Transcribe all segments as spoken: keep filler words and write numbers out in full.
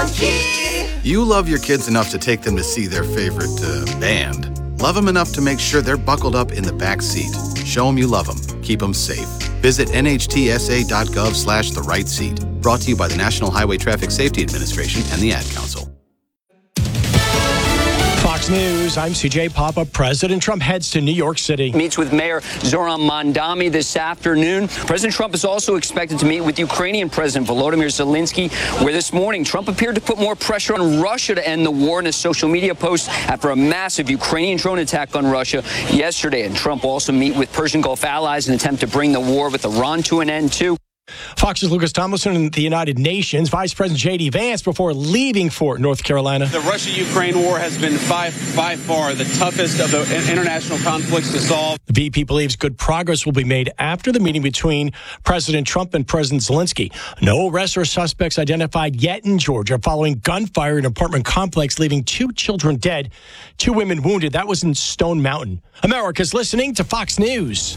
Monkey. You love your kids enough to take them to see their favorite uh, band. Love them enough to make sure they're buckled up in the back seat. Show them you love them. Keep them safe. Visit nhtsa.gov slash the right seat. Brought to you by the National Highway Traffic Safety Administration and the Ad Council. Fox News, I'm C J Papa. President Trump heads to New York City. Meets with Mayor Zoran Mandami this afternoon. President Trump is also expected to meet with Ukrainian President Volodymyr Zelensky, where this morning Trump appeared to put more pressure on Russia to end the war in a social media post after a massive Ukrainian drone attack on Russia yesterday. And Trump will also meet with Persian Gulf allies in an attempt to bring the war with Iran to an end, too. Fox's Lucas Tomlinson in the United Nations. Vice President J D. Vance before leaving for North Carolina. The Russia-Ukraine war has been by, by far the toughest of the international conflicts to solve. The V P believes good progress will be made after the meeting between President Trump and President Zelensky. No arrests or suspects identified yet in Georgia following gunfire in an apartment complex, leaving two children dead, two women wounded. That was in Stone Mountain. America's listening to Fox News.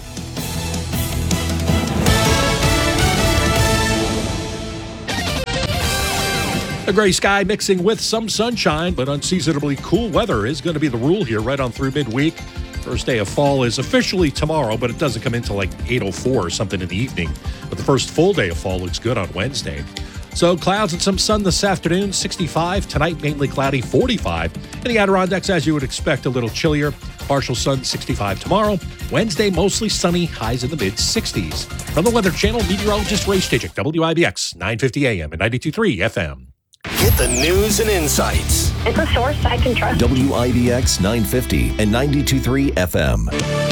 A gray sky mixing with some sunshine, but unseasonably cool weather is going to be the rule here right on through midweek. First day of fall is officially tomorrow, but it doesn't come in until like eight oh four or something in the evening. But the first full day of fall looks good on Wednesday. So clouds and some sun this afternoon, sixty-five. Tonight, mainly cloudy, forty-five. In the Adirondacks, as you would expect, a little chillier. Partial sun, sixty-five tomorrow. Wednesday, mostly sunny, highs in the mid-sixties. From the Weather Channel, meteorologist Ray Stajic, W I B X, nine fifty A M and ninety-two point three F M. Get the news and insights. It's a source I can trust. W I B X nine fifty and ninety-two point three F M.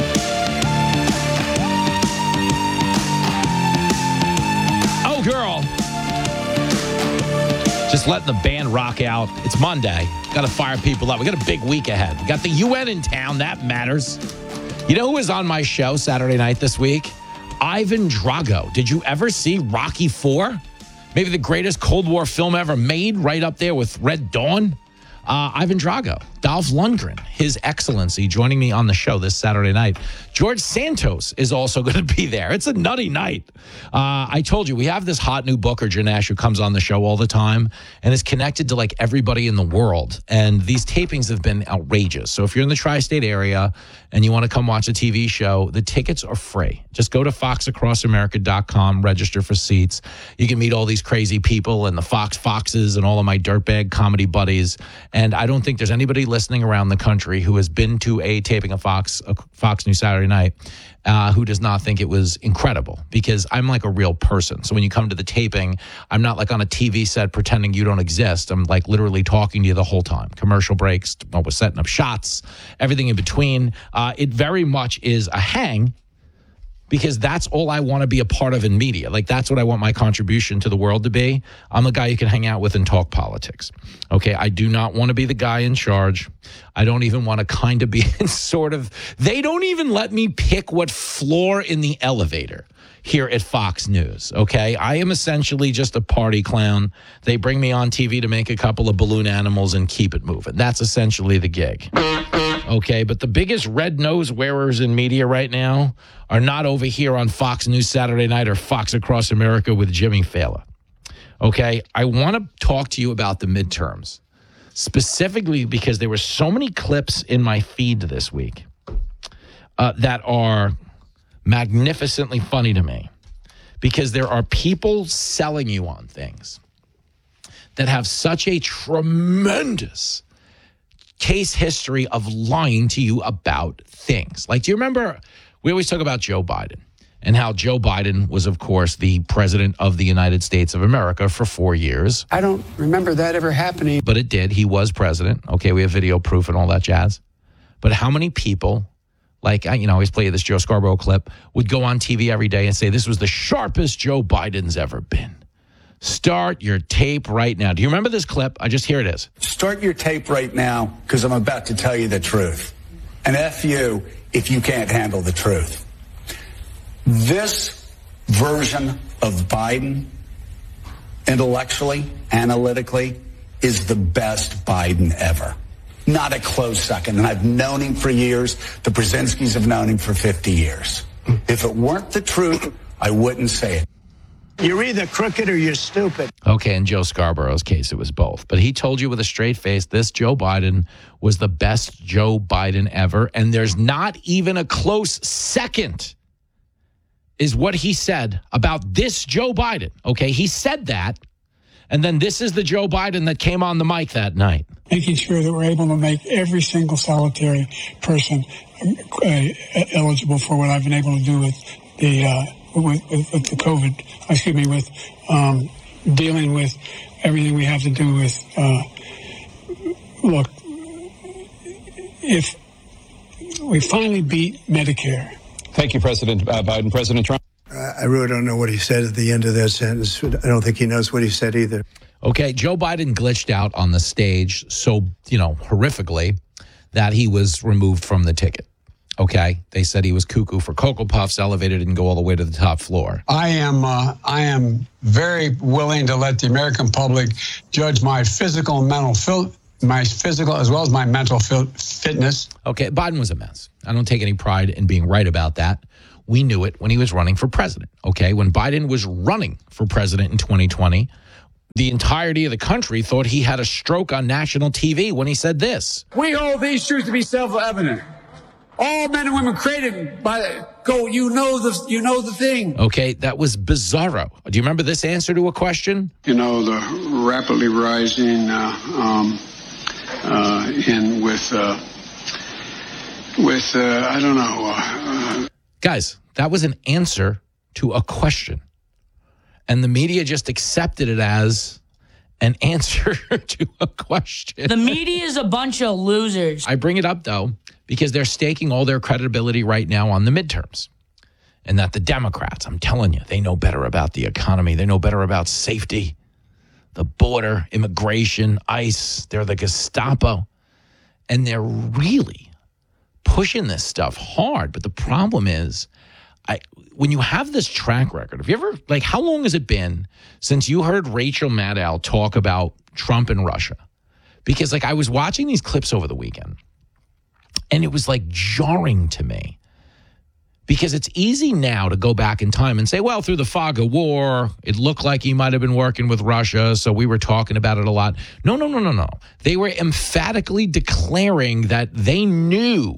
Oh, girl. Just letting the band rock out. It's Monday. Got to fire people up. We got a big week ahead. We got the U N in town. That matters. You know who was on my show Saturday night this week? Ivan Drago. Did you ever see Rocky four? Maybe the greatest Cold War film ever made, right up there with Red Dawn. Uh, Ivan Drago, Dolph Lundgren, His Excellency, joining me on the show this Saturday night. George Santos is also going to be there. It's a nutty night. Uh, I told you, we have this hot new booker, Janesh, who comes on the show all the time and is connected to like everybody in the world. And these tapings have been outrageous. So if you're in the tri-state area and you want to come watch a T V show, the tickets are free. Just go to fox across america dot com, register for seats. You can meet all these crazy people and the Fox Foxes and all of my dirtbag comedy buddies. And I don't think there's anybody listening around the country who has been to a taping of Fox, a Fox News Saturday Night, uh, who does not think it was incredible, because I'm like a real person. So when you come to the taping, I'm not like on a T V set pretending you don't exist. I'm like literally talking to you the whole time. Commercial breaks, well, we're setting up shots, everything in between. Uh, it very much is a hang, because that's all I want to be a part of in media. Like, that's what I want my contribution to the world to be. I'm a guy you can hang out with and talk politics. Okay, I do not want to be the guy in charge. I don't even want to kind of be in sort of, they don't even let me pick what floor in the elevator here at Fox News, okay? I am essentially just a party clown. They bring me on T V to make a couple of balloon animals and keep it moving. That's essentially the gig. Okay, but the biggest red nose wearers in media right now are not over here on Fox News Saturday Night or Fox Across America with Jimmy Fallon. Okay, I want to talk to you about the midterms, specifically because there were so many clips in my feed this week uh, that are magnificently funny to me, because there are people selling you on things that have such a tremendous case history of lying to you about things. Like, do you remember, we always talk about Joe Biden and how Joe Biden was, of course, the president of the United States of America for four years. I don't remember that ever happening. But it did. He was president. Okay, we have video proof and all that jazz. But how many people, like, I, you know, I always play this Joe Scarborough clip, would go on T V every day and say, this was the sharpest Joe Biden's ever been. Start your tape right now. Do you remember this clip? I just, here it is. Start your tape right now, because I'm about to tell you the truth. And F you if you can't handle the truth. This version of Biden, intellectually, analytically, is the best Biden ever. Not a close second. And I've known him for years. The Brzezinskis have known him for fifty years. If it weren't the truth, I wouldn't say it. You're either crooked or you're stupid. Okay, in Joe Scarborough's case, it was both. But he told you with a straight face, this Joe Biden was the best Joe Biden ever. And there's not even a close second, is what he said about this Joe Biden. Okay, he said that. And then this is the Joe Biden that came on the mic that night. Making sure that we're able to make every single solitary person uh, eligible for what I've been able to do with the uh, with, with, with the COVID, excuse me, with um, dealing with everything we have to do with, uh, look, if we finally beat Medicare. Thank you, President uh, Biden. President Trump. I really don't know what he said at the end of that sentence. I don't think he knows what he said either. Okay, Joe Biden glitched out on the stage so, you know, horrifically that he was removed from the ticket. Okay, they said he was cuckoo for Cocoa Puffs, elevated and go all the way to the top floor. I am uh, I am very willing to let the American public judge my physical and mental fil- my physical as well as my mental fil- fitness. Okay, Biden was a mess. I don't take any pride in being right about that. We knew it when he was running for president. Okay, when Biden was running for president in twenty twenty, the entirety of the country thought he had a stroke on national T V when he said this. We hold these truths to be self-evident. All men and women created by go. You know the you know the thing. Okay, that was bizarro. Do you remember this answer to a question? You know, the rapidly rising uh, um, uh, in with uh, with uh, I don't know. Uh, Guys, that was an answer to a question. And the media just accepted it as an answer to a question. The media is a bunch of losers. I bring it up, though, because they're staking all their credibility right now on the midterms. And that the Democrats, I'm telling you, they know better about the economy. They know better about safety, the border, immigration, ICE. They're the Gestapo. And they're really pushing this stuff hard. But the problem is, I when you have this track record, have you ever, like, how long has it been since you heard Rachel Maddow talk about Trump and Russia? Because, like, I was watching these clips over the weekend, and it was, like, jarring to me. Because it's easy now to go back in time and say, well, through the fog of war, it looked like he might have been working with Russia, so we were talking about it a lot. No, no, no, no, no. They were emphatically declaring that they knew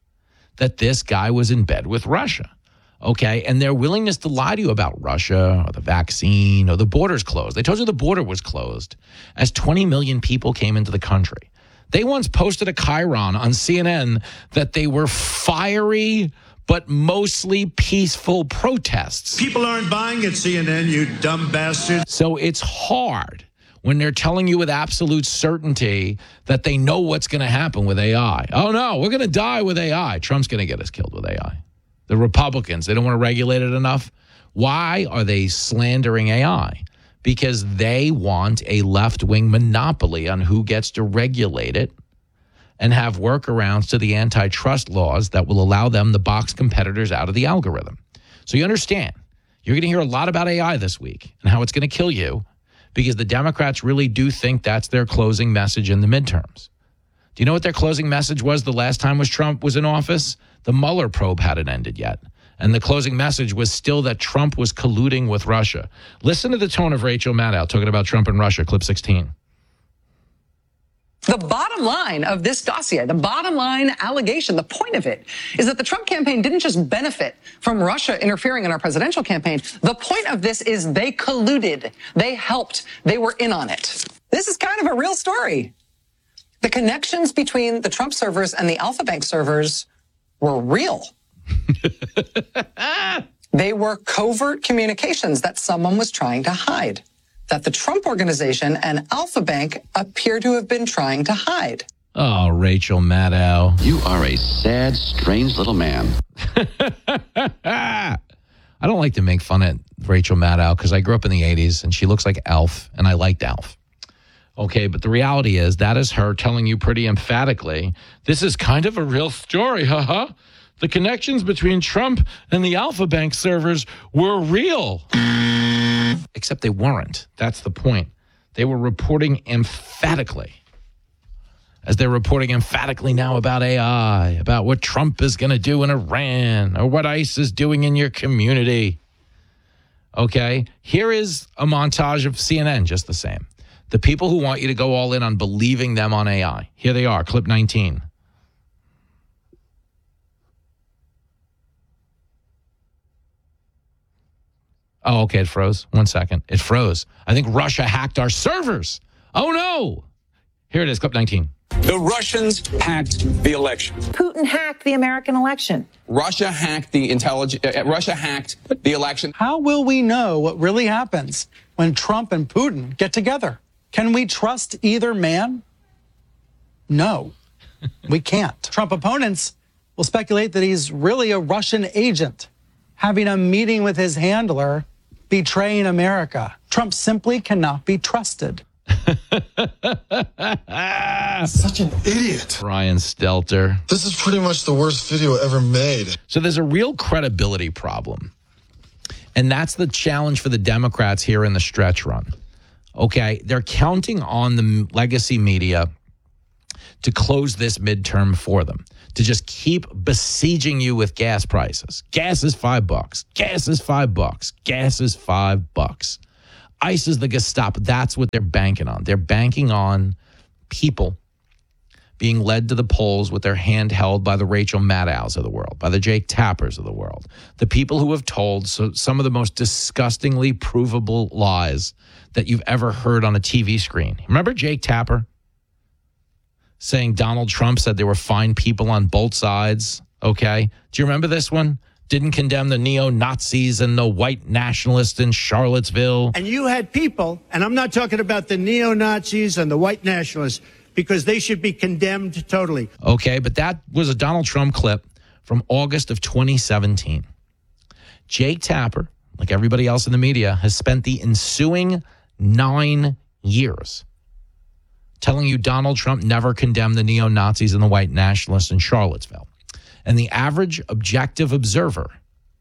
that this guy was in bed with Russia. Okay, and their willingness to lie to you about Russia or the vaccine or the border's closed. They told you the border was closed as twenty million people came into the country. They once posted a chyron on C N N that they were fiery but mostly peaceful protests. People aren't buying it, C N N, you dumb bastards. So it's hard when they're telling you with absolute certainty that they know what's going to happen with A I. Oh, no, we're going to die with A I. Trump's going to get us killed with A I. The Republicans, they don't want to regulate it enough. Why are they slandering A I? Because they want a left-wing monopoly on who gets to regulate it and have workarounds to the antitrust laws that will allow them to box competitors out of the algorithm. So you understand, you're going to hear a lot about A I this week and how it's going to kill you because the Democrats really do think that's their closing message in the midterms. Do you know what their closing message was the last time was Trump was in office? The Mueller probe hadn't ended yet. And the closing message was still that Trump was colluding with Russia. Listen to the tone of Rachel Maddow talking about Trump and Russia, clip sixteen. The bottom line of this dossier, the bottom line allegation, the point of it is that the Trump campaign didn't just benefit from Russia interfering in our presidential campaign. The point of this is they colluded. They helped. They were in on it. This is kind of a real story. The connections between the Trump servers and the Alpha Bank servers were real. They were covert communications that someone was trying to hide, that the Trump organization and Alpha Bank appear to have been trying to hide. Oh, Rachel Maddow. You are a sad, strange little man. I don't like to make fun of Rachel Maddow because I grew up in the eighties and she looks like Alf, and I liked Alf. Okay, but the reality is that is her telling you pretty emphatically, this is kind of a real story, haha. The connections between Trump and the Alpha Bank servers were real. Except they weren't. That's the point. They were reporting emphatically, as they're reporting emphatically now about A I, about what Trump is going to do in Iran, or what ICE is doing in your community. Okay, here is a montage of C N N, just the same. The people who want you to go all in on believing them on A I. Here they are, clip nineteen. Oh, okay, it froze. One second. It froze. I think Russia hacked our servers. Oh, no. Here it is, clip nineteen. The Russians hacked the election. Putin hacked the American election. Russia hacked the intelligence. Uh, Russia hacked the election. How will we know what really happens when Trump and Putin get together? Can we trust either man? No, we can't. Trump opponents will speculate that he's really a Russian agent, having a meeting with his handler, betraying America. Trump simply cannot be trusted. Such an idiot. Brian Stelter. This is pretty much the worst video ever made. So there's a real credibility problem. And that's the challenge for the Democrats here in the stretch run. Okay, they're counting on the legacy media to close this midterm for them, to just keep besieging you with gas prices. Gas is five bucks. Gas is five bucks. Gas is five bucks. ICE is the Gestapo. That's what they're banking on. They're banking on people being led to the polls with their hand held by the Rachel Maddows of the world, by the Jake Tappers of the world, the people who have told so, some of the most disgustingly provable lies that you've ever heard on a T V screen. Remember Jake Tapper saying Donald Trump said there were fine people on both sides? Okay. Do you remember this one? Didn't condemn the neo-Nazis and the white nationalists in Charlottesville. And you had people, and I'm not talking about the neo-Nazis and the white nationalists, because they should be condemned totally. Okay, but that was a Donald Trump clip from August of twenty seventeen. Jake Tapper, like everybody else in the media, has spent the ensuing nine years telling you Donald Trump never condemned the neo-Nazis and the white nationalists in Charlottesville. And the average objective observer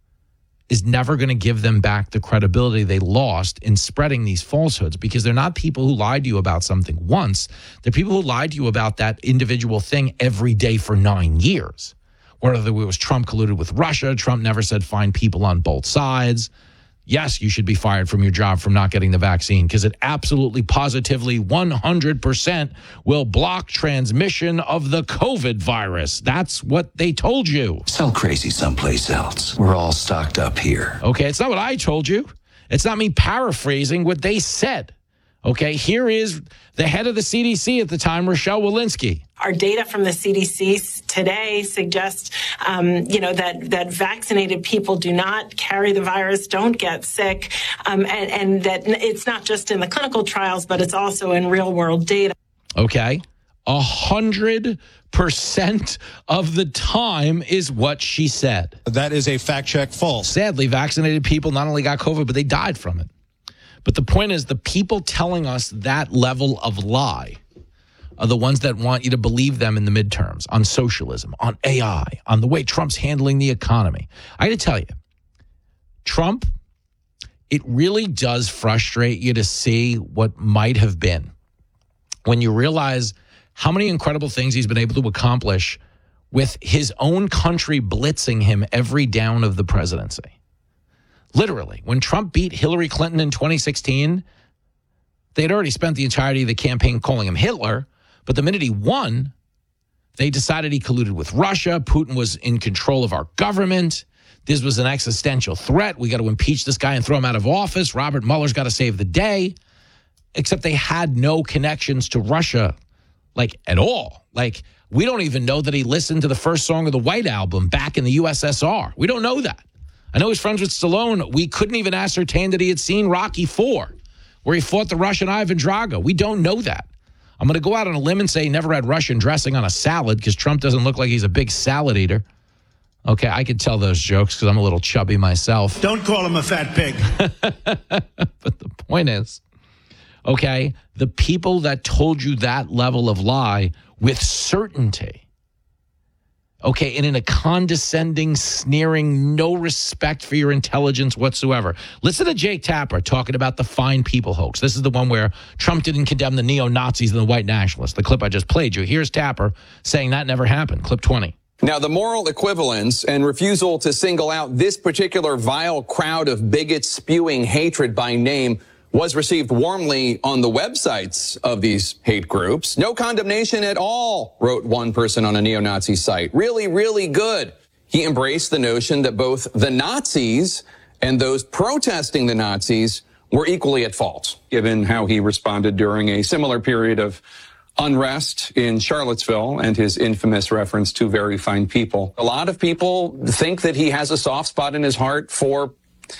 is never going to give them back the credibility they lost in spreading these falsehoods, because they're not people who lied to you about something once. They're people who lied to you about that individual thing every day for nine years. Whether it was Trump colluded with Russia, Trump never said find people on both sides. Yes, you should be fired from your job from not getting the vaccine, because it absolutely, positively, one hundred percent will block transmission of the COVID virus. That's what they told you. Sell crazy someplace else. We're all stocked up here. Okay, it's not what I told you. It's not me paraphrasing what they said. Okay, here is the head of the C D C at the time, Rochelle Walensky. Our data from the C D C today suggests, um, you know, that that vaccinated people do not carry the virus, don't get sick, um, and, and that it's not just in the clinical trials, but it's also in real world data. Okay, a hundred percent of the time is what she said. That is a fact check false. Sadly, vaccinated people not only got COVID, but they died from it. But the point is, the people telling us that level of lie are the ones that want you to believe them in the midterms, on socialism, on A I, on the way Trump's handling the economy. I got to tell you, Trump, it really does frustrate you to see what might have been when you realize how many incredible things he's been able to accomplish with his own country blitzing him every down of the presidency. Literally, when Trump beat Hillary Clinton in twenty sixteen, they had already spent the entirety of the campaign calling him Hitler. But the minute he won, they decided he colluded with Russia. Putin was in control of our government. This was an existential threat. We got to impeach this guy and throw him out of office. Robert Mueller's got to save the day. Except they had no connections to Russia, like, at all. Like, we don't even know that he listened to the first song of the White Album back in the U S S R. We don't know that. I know he's friends with Stallone. We couldn't even ascertain that he had seen Rocky four, where he fought the Russian Ivan Drago. We don't know that. I'm going to go out on a limb and say he never had Russian dressing on a salad, because Trump doesn't look like he's a big salad eater. Okay, I could tell those jokes because I'm a little chubby myself. Don't call him a fat pig. But the point is, okay, the people that told you that level of lie with certainty, okay, and in a condescending, sneering, no respect for your intelligence whatsoever. Listen to Jake Tapper talking about the fine people hoax. This is the one where Trump didn't condemn the neo-Nazis and the white nationalists. The clip I just played you. Here's Tapper saying that never happened. Clip twenty. Now, the moral equivalence and refusal to single out this particular vile crowd of bigots spewing hatred by name was received warmly on the websites of these hate groups. No condemnation at all, wrote one person on a neo-Nazi site. Really, really good. He embraced the notion that both the Nazis and those protesting the Nazis were equally at fault, given how he responded during a similar period of unrest in Charlottesville and his infamous reference to very fine people. A lot of people think that he has a soft spot in his heart for,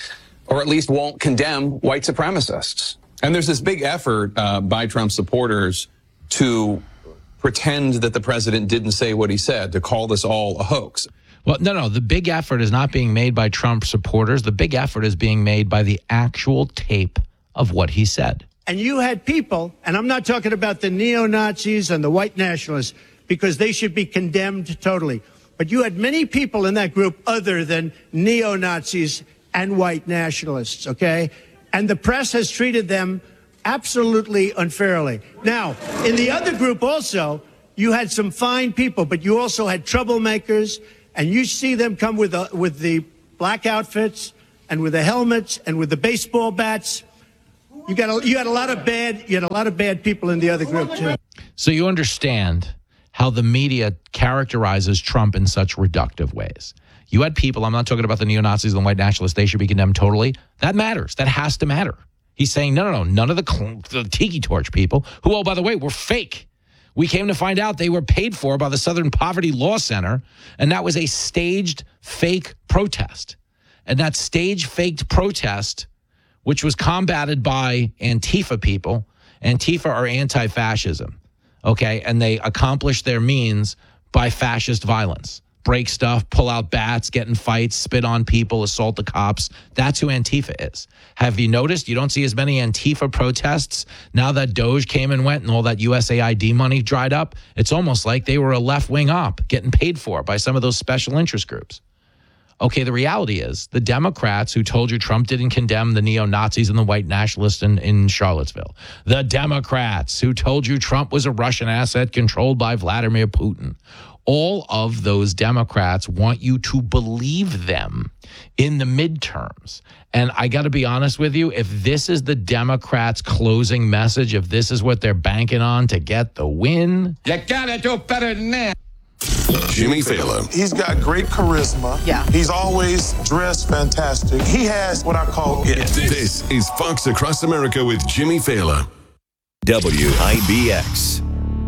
or at least won't condemn, white supremacists. And there's this big effort uh, by Trump supporters to pretend that the president didn't say what he said, to call this all a hoax. Well, no, no, the big effort is not being made by Trump supporters. The big effort is being made by the actual tape of what he said. And you had people, and I'm not talking about the neo-Nazis and the white nationalists, because they should be condemned totally. But you had many people in that group other than neo-Nazis and white nationalists, okay? And the press has treated them absolutely unfairly. Now, in the other group also, you had some fine people, but you also had troublemakers, and you see them come with the, with the black outfits and with the helmets and with the baseball bats. You got a, you had a lot of bad you had a lot of bad people in the other group too. So you understand how the media characterizes Trump in such reductive ways. You had people, I'm not talking about the neo-Nazis and the white nationalists, they should be condemned totally. That matters. That has to matter. He's saying, no, no, no, none of the, the Tiki Torch people, who, oh, by the way, were fake. We came to find out they were paid for by the Southern Poverty Law Center, and that was a staged fake protest. And that staged faked protest, which was combated by Antifa people. Antifa are anti-fascism, okay? And they accomplish their means by fascist violence. Break stuff, pull out bats, get in fights, spit on people, assault the cops. That's who Antifa is. Have you noticed you don't see as many Antifa protests now that Doge came and went and all that U S A I D money dried up? It's almost like they were a left-wing op getting paid for by some of those special interest groups. Okay, the reality is the Democrats who told you Trump didn't condemn the neo-Nazis and the white nationalists in, in Charlottesville, the Democrats who told you Trump was a Russian asset controlled by Vladimir Putin, all of those Democrats want you to believe them in the midterms. And I got to be honest with you, if this is the Democrats' closing message, if this is what they're banking on to get the win, you got to do better than that. Jimmy Fallon. He's got great charisma. Yeah. He's always dressed fantastic. He has what I call it. This is Fox Across America with Jimmy Fallon. W I B X.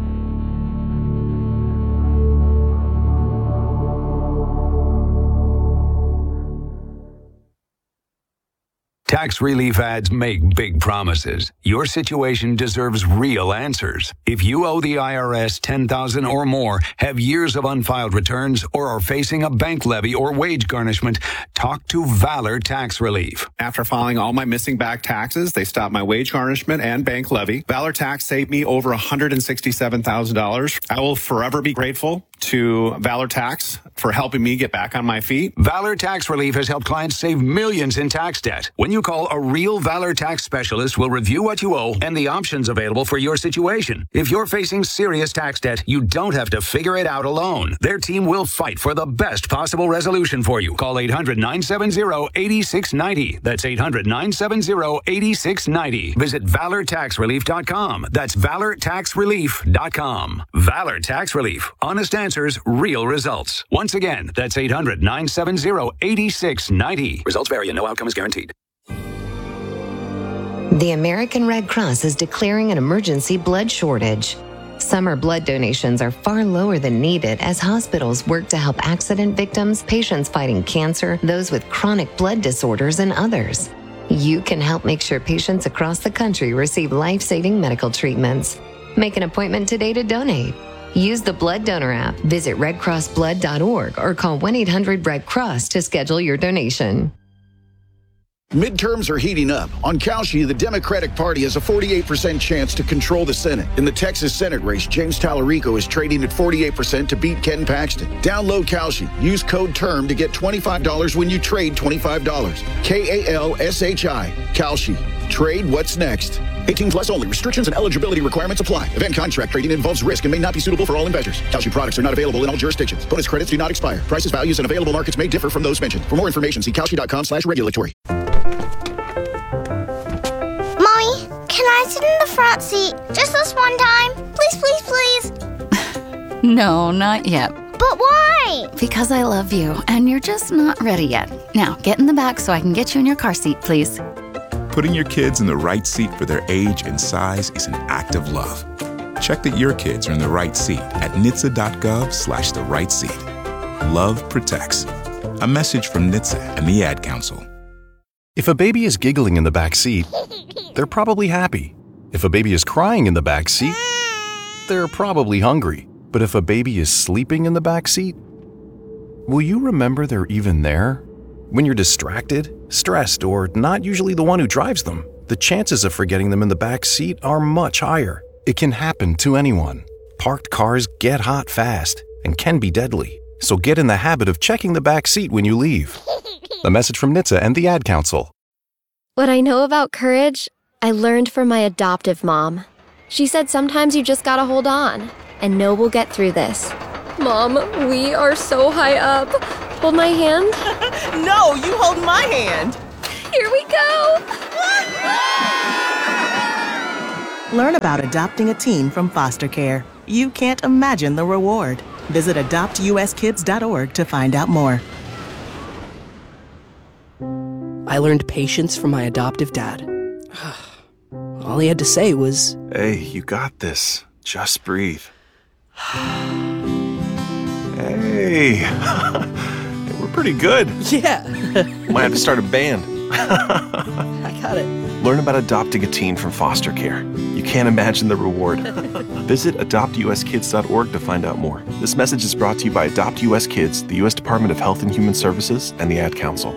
Tax relief ads make big promises. Your situation deserves real answers. If you owe the I R S ten thousand dollars or more, have years of unfiled returns, or are facing a bank levy or wage garnishment, talk to Valor Tax Relief. After filing all my missing back taxes, they stopped my wage garnishment and bank levy. Valor Tax saved me over one hundred sixty-seven thousand dollars. I will forever be grateful to Valor Tax for helping me get back on my feet. Valor Tax Relief has helped clients save millions in tax debt. When you call, a real Valor Tax specialist will review what you owe and the options available for your situation. If you're facing serious tax debt, you don't have to figure it out alone. Their team will fight for the best possible resolution for you. Call eight hundred, nine seven zero, eight six nine zero. That's eight hundred, nine seven zero, eight six nine zero. Visit valor tax relief dot com. That's valor tax relief dot com. Valor Tax Relief. Honest answers, real results. Once again, that's eight hundred, nine seven zero, eight six nine zero. Results vary and no outcome is guaranteed. The American Red Cross is declaring an emergency blood shortage. Summer blood donations are far lower than needed as hospitals work to help accident victims, patients fighting cancer, those with chronic blood disorders, and others. You can help make sure patients across the country receive life-saving medical treatments. Make an appointment today to donate. Use the Blood Donor app, visit red cross blood dot org, or call one eight hundred red cross to schedule your donation. Midterms are heating up. On Kalshi, the Democratic Party has a forty-eight percent chance to control the Senate. In the Texas Senate race, James Tallarico is trading at forty-eight percent to beat Ken Paxton. Download Kalshi. Use code TERM to get twenty-five dollars when you trade twenty-five dollars. K A L S H I. Kalshi. Trade what's next. eighteen plus only. Restrictions and eligibility requirements apply. Event contract trading involves risk and may not be suitable for all investors. Kalshi products are not available in all jurisdictions. Bonus credits do not expire. Prices, values, and available markets may differ from those mentioned. For more information, see kalshi.com slash regulatory. Mommy, can I sit in the front seat just this one time? Please, please, please. No, not yet. But why? Because I love you, and you're just not ready yet. Now, get in the back so I can get you in your car seat, please. Putting your kids in the right seat for their age and size is an act of love. Check that your kids are in the right seat at N H T S A dot gov slash the right seat. Love protects. A message from N H T S A and the Ad Council. If a baby is giggling in the back seat, they're probably happy. If a baby is crying in the back seat, they're probably hungry. But if a baby is sleeping in the back seat, will you remember they're even there? When you're distracted, stressed, or not usually the one who drives them, the chances of forgetting them in the back seat are much higher. It can happen to anyone. Parked cars get hot fast and can be deadly. So get in the habit of checking the back seat when you leave. A message from N H T S A and the Ad Council. What I know about courage, I learned from my adoptive mom. She said sometimes you just gotta hold on and know we'll get through this. Mom, we are so high up. Hold my hand. No, you hold my hand. Here we go. Learn about adopting a teen from foster care. You can't imagine the reward. Visit adopt U S kids dot org to find out more. I learned patience from my adoptive dad. All he had to say was, "Hey, you got this. Just breathe." Hey, we're pretty good. Yeah. Might have to start a band. I got it. Learn about adopting a teen from foster care. You can't imagine the reward. Visit adopt U S kids dot org to find out more. This message is brought to you by Adopt U S Kids, the U S Department of Health and Human Services, and the Ad Council.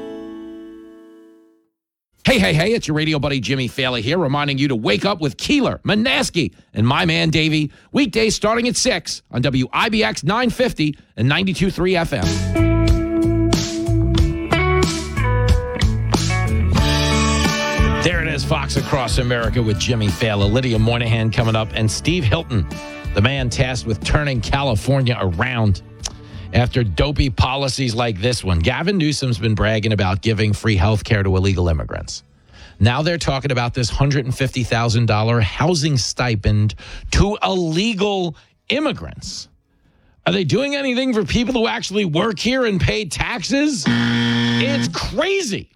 Hey, hey, hey, it's your radio buddy Jimmy Failla here, reminding you to wake up with Keeler, Manaski, and my man Davey, weekdays starting at six on W I B X nine fifty and ninety-two point three F M. There it is, Fox Across America with Jimmy Failla, Lydia Moynihan coming up, and Steve Hilton, the man tasked with turning California around. After dopey policies like this one, Gavin Newsom's been bragging about giving free health care to illegal immigrants. Now they're talking about this one hundred fifty thousand dollars housing stipend to illegal immigrants. Are they doing anything for people who actually work here and pay taxes? It's crazy.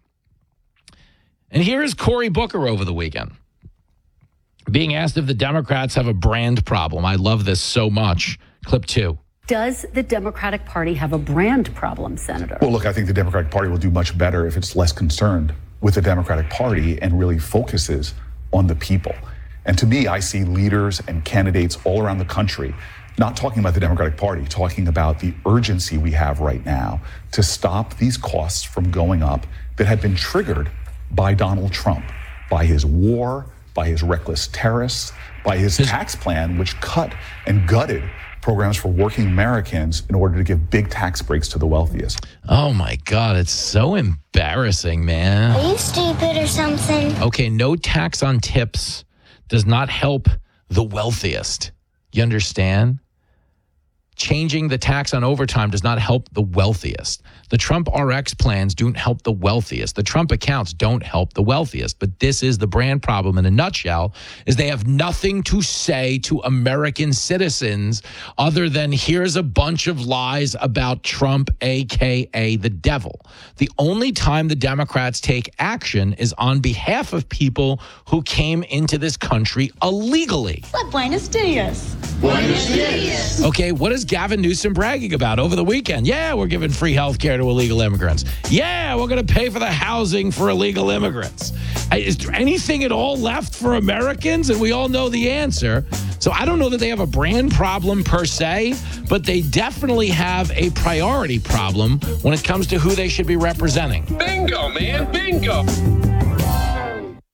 And here is Cory Booker over the weekend, being asked if the Democrats have a brand problem. I love this so much. Clip two. Does the Democratic Party have a brand problem, Senator? Well, look, I think the Democratic Party will do much better if it's less concerned with the Democratic Party and really focuses on the people. And to me, I see leaders and candidates all around the country not talking about the Democratic Party, talking about the urgency we have right now to stop these costs from going up that have been triggered by Donald Trump, by his war, by his reckless tariffs, by his tax plan, which cut and gutted programs for working Americans in order to give big tax breaks to the wealthiest. Oh, my God. It's so embarrassing, man. Are you stupid or something? Okay, no tax on tips does not help the wealthiest. You understand? Changing the tax on overtime does not help the wealthiest. The Trump R X plans don't help the wealthiest. The Trump accounts don't help the wealthiest. But this is the brand problem in a nutshell, is they have nothing to say to American citizens other than here's a bunch of lies about Trump, a k a the devil. The only time the Democrats take action is on behalf of people who came into this country illegally. But Buenos dias. Buenos dias. Okay, what is Gavin Newsom bragging about over the weekend? Yeah, we're giving free health care to illegal immigrants. Yeah, we're going to pay for the housing for illegal immigrants. Is there anything at all left for Americans? And we all know the answer. So I don't know that they have a brand problem per se, but they definitely have a priority problem when it comes to who they should be representing. Bingo, man, bingo.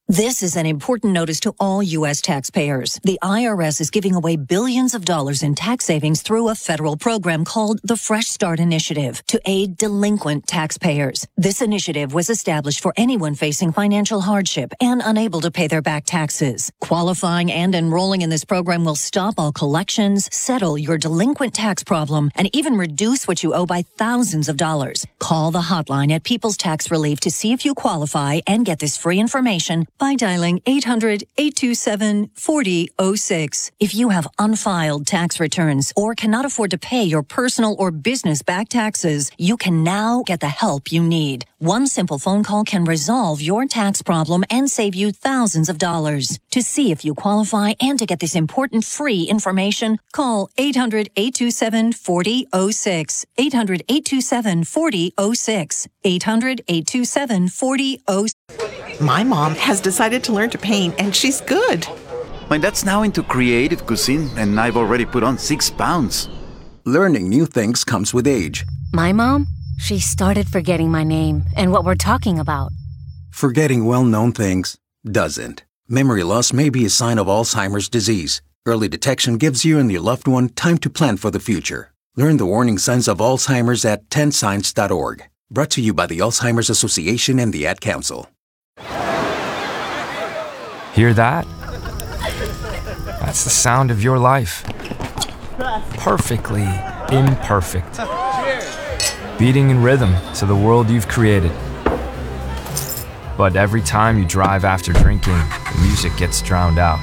This is an important notice to all U S taxpayers. The I R S is giving away billions of dollars in tax savings through a federal program called the Fresh Start Initiative to aid delinquent taxpayers. This initiative was established for anyone facing financial hardship and unable to pay their back taxes. Qualifying and enrolling in this program will stop all collections, settle your delinquent tax problem, and even reduce what you owe by thousands of dollars. Call the hotline at People's Tax Relief to see if you qualify and get this free information by dialing eight hundred, eight two seven, four zero zero six. If you have unfiled tax returns or cannot afford to pay your personal or business back taxes, you can now get the help you need. One simple phone call can resolve your tax problem and save you thousands of dollars. To see if you qualify and to get this important free information, call eight hundred, eight two seven, four zero zero six. eight hundred, eight two seven, four zero zero six. eight hundred, eight two seven, four zero zero six. My mom has decided to learn to paint, and she's good. My dad's now into creative cuisine, and I've already put on six pounds. Learning new things comes with age. My mom, she started forgetting my name and what we're talking about. Forgetting well-known things doesn't. Memory loss may be a sign of Alzheimer's disease. Early detection gives you and your loved one time to plan for the future. Learn the warning signs of Alzheimer's at ten signs dot org. Brought to you by the Alzheimer's Association and the Ad Council. Hear that? That's the sound of your life. Perfectly imperfect. Beating in rhythm to the world you've created. But every time you drive after drinking, the music gets drowned out.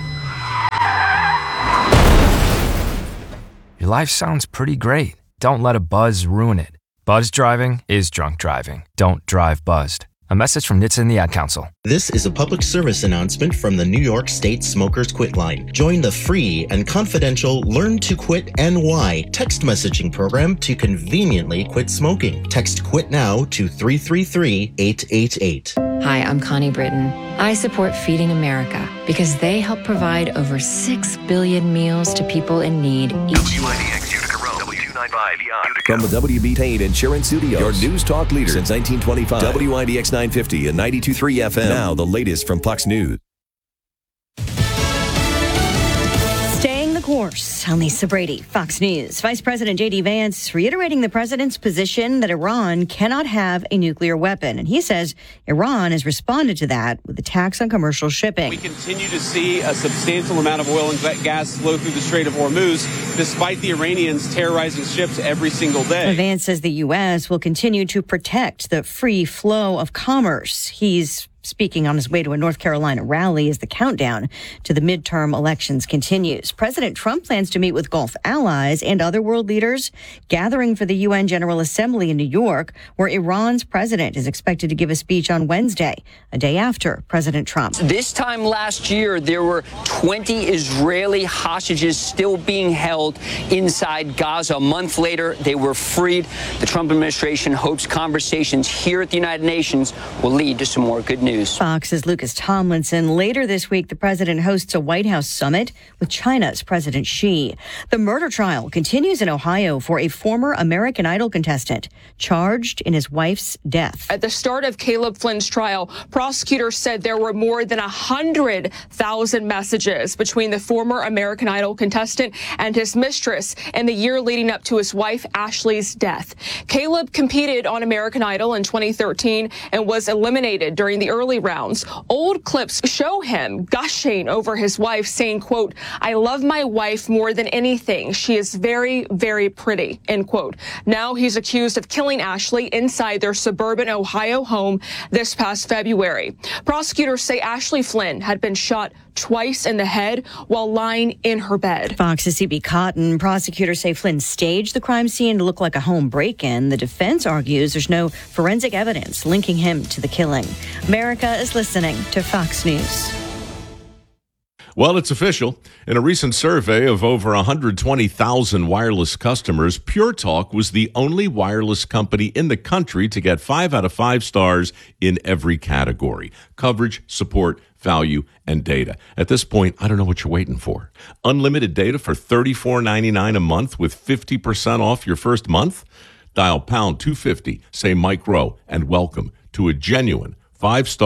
Your life sounds pretty great. Don't let a buzz ruin it. Buzz driving is drunk driving. Don't drive buzzed. A message from N H T S A and the Ad Council. This is a public service announcement from the New York State Smokers Quit Line. Join the free and confidential Learn to Quit N Y text messaging program to conveniently quit smoking. Text QUIT NOW to three three three, eight eight eight. Hi, I'm Connie Britton. I support Feeding America because they help provide over six billion meals to people in need each W I D X Utica Road, W two ninety-five From the W B Tate Insurance Studios, your news talk leader since nineteen twenty-five. W I D X nine fifty and ninety-two point three F M. Now the latest from Fox News. Staying the course. I'm Lisa Brady, Fox News. Vice President J D Vance reiterating the president's position that Iran cannot have a nuclear weapon. And he says Iran has responded to that with attacks on commercial shipping. We continue to see a substantial amount of oil and gas flow through the Strait of Hormuz, despite the Iranians terrorizing ships every single day. Vance says the U S will continue to protect the free flow of commerce. He's speaking on his way to a North Carolina rally as the countdown to the midterm elections continues. President Trump plans to meet with Gulf allies and other world leaders, gathering for the U N General Assembly in New York, where Iran's president is expected to give a speech on Wednesday, a day after President Trump. This time last year, there were twenty Israeli hostages still being held inside Gaza. A month later, they were freed. The Trump administration hopes conversations here at the United Nations will lead to some more good news. Fox's Lucas Tomlinson. Later this week, the president hosts a White House summit with China's President Xi. The murder trial continues in Ohio for a former American Idol contestant charged in his wife's death. At the start of Caleb Flynn's trial, prosecutors said there were more than one hundred thousand messages between the former American Idol contestant and his mistress in the year leading up to his wife Ashley's death. Caleb competed on American Idol in twenty thirteen and was eliminated during the early rounds. Old clips show him gushing over his wife, saying, quote, "I love my wife more than anything. She is very, very pretty," end quote. Now he's accused of killing Ashley inside their suburban Ohio home this past February. Prosecutors say Ashley Flynn had been shot twice in the head while lying in her bed. Fox's C B Cotton. Prosecutors say Flynn staged the crime scene to look like a home break-in. The defense argues there's no forensic evidence linking him to the killing. America is listening to Fox News. Well, it's official. In a recent survey of over one hundred twenty thousand wireless customers, Pure Talk was the only wireless company in the country to get five out of five stars in every category: coverage, support, value, and data. At this point, I don't know what you're waiting for. Unlimited data for thirty-four ninety-nine a month with fifty percent off your first month? Dial pound two fifty, say Mike Rowe, and welcome to a genuine five-star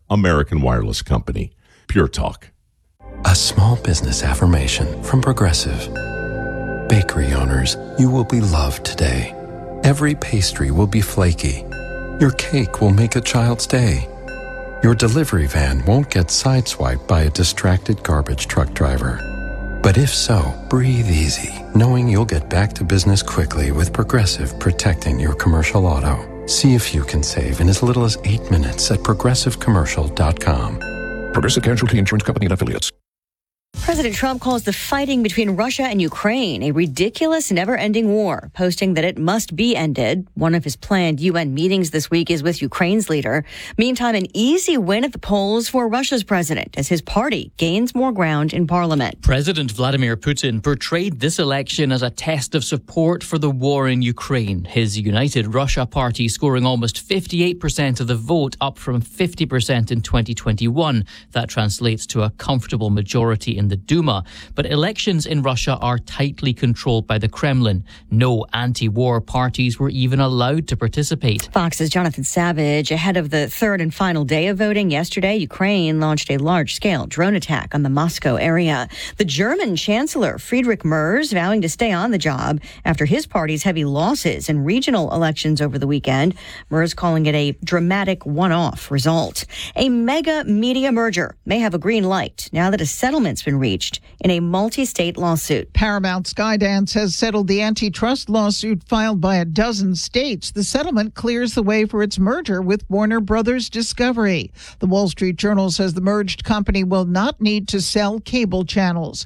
American Wireless Company. Pure Talk. A small business affirmation from Progressive. Bakery owners, you will be loved today. Every pastry will be flaky. Your cake will make a child's day. Your delivery van won't get sideswiped by a distracted garbage truck driver. But if so, breathe easy, knowing you'll get back to business quickly with Progressive protecting your commercial auto. See if you can save in as little as eight minutes at progressive commercial dot com. Progressive Casualty Insurance Company and Affiliates. President Trump calls the fighting between Russia and Ukraine a ridiculous, never-ending war, posting that it must be ended. One of his planned U N meetings this week is with Ukraine's leader. Meantime, an easy win at the polls for Russia's president as his party gains more ground in parliament. President Vladimir Putin portrayed this election as a test of support for the war in Ukraine. His United Russia party scoring almost fifty-eight percent of the vote, up from fifty percent in twenty twenty-one. That translates to a comfortable majority in the Duma. But elections in Russia are tightly controlled by the Kremlin. No anti-war parties were even allowed to participate. Fox's Jonathan Savage. Ahead of the third and final day of voting yesterday, Ukraine launched a large-scale drone attack on the Moscow area. The German Chancellor Friedrich Merz vowing to stay on the job after his party's heavy losses in regional elections over the weekend. Merz calling it a dramatic one-off result. A mega media merger may have a green light now that a settlement's been reached in a multi-state lawsuit. Paramount Skydance has settled the antitrust lawsuit filed by a dozen states. The settlement clears the way for its merger with Warner Brothers Discovery. The Wall Street Journal says the merged company will not need to sell cable channels.